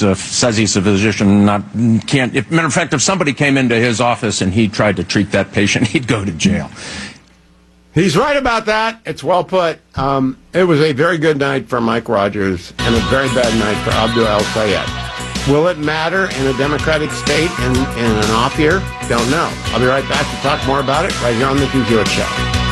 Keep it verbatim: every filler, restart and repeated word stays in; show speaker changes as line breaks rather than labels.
uh, says he's a physician, not can't. If, matter of fact, if somebody came into his office and he tried to treat that patient, he'd go to jail.
He's right about that. It's well put. Um, it was a very good night for Mike Rogers and a very bad night for Abdul El-Sayed. Will it matter in a Democratic state in, in an off year? Don't know. I'll be right back to talk more about it right here on The Hugh Hewitt Show.